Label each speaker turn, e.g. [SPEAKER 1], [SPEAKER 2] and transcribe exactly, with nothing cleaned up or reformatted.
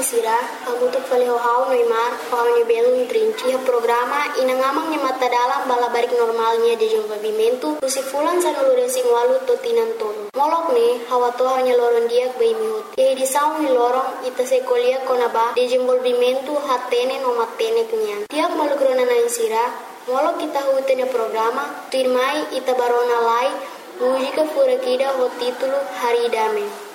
[SPEAKER 1] sira, hamutuk fale hau Neymar, hau ni belum trinci ha programa inangamang ni mata dalam bala barik normalnya de desenvolvimento, usi fulan sanulure sing walu totinan tolo. Molok ne, hawa to hanya loron dia bai mihut. Ye di saung ni lorong ita se kolia konaba desenvolvimento hatene no matene kunyan. Tiap malugrona na insira, molok kita hutene programa, tuirmai ita barona lai, música fura kida ho título Haridame.